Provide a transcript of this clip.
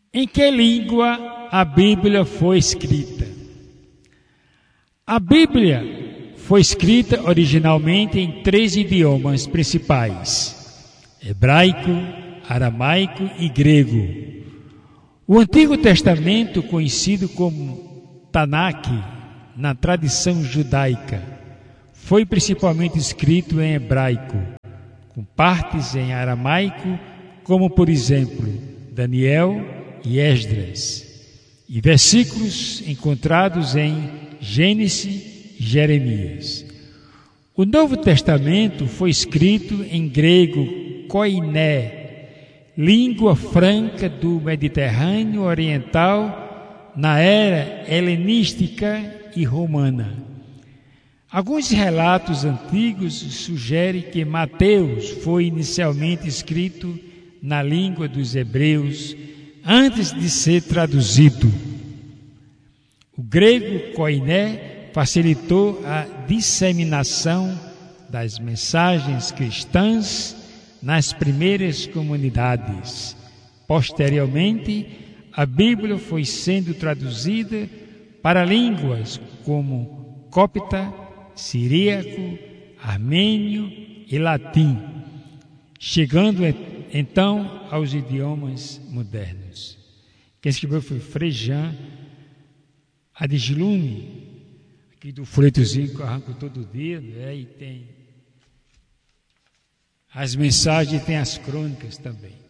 Em que língua a Bíblia foi escrita? A Bíblia foi escrita originalmente em 3 idiomas principais: hebraico, aramaico e grego. O Antigo Testamento, conhecido como Tanakh na tradição judaica, foi principalmente escrito em hebraico, com partes em aramaico, como por exemplo Daniel e Esdras, e versículos encontrados em Gênesis e Jeremias. O Novo Testamento foi escrito em grego koiné, língua franca do Mediterrâneo Oriental na era helenística e romana. Alguns relatos antigos sugerem que Mateus foi inicialmente escrito na língua dos hebreus antes de ser traduzido. O grego koiné facilitou a disseminação das mensagens cristãs nas primeiras comunidades. Posteriormente, a Bíblia foi sendo traduzida para línguas como copta, siríaco, armênio e latim, chegando então aos idiomas modernos. Quem escreveu foi Frei Jean Adjlume, aqui do folhetozinho que eu arranco todo dia, né? E tem as mensagens e tem as crônicas também.